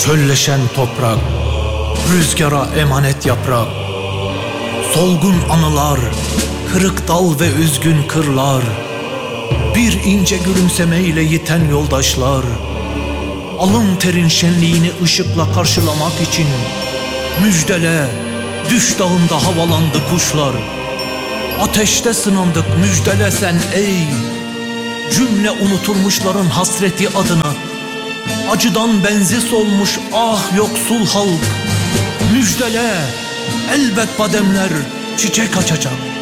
Çölleşen toprak, rüzgara emanet yaprak. Solgun anılar, kırık dal ve üzgün kırlar. Bir ince gülümsemeyle yiten yoldaşlar. Alın terin şenliğini ışıkla karşılamak için müjdele, düş dağında havalandı kuşlar. Ateşte sınandık, müjdele sen ey cümle unutulmuşların hasreti adına. Acıdan benzi solmuş ah yoksul halk, müjdele, elbet bademler çiçek açacak.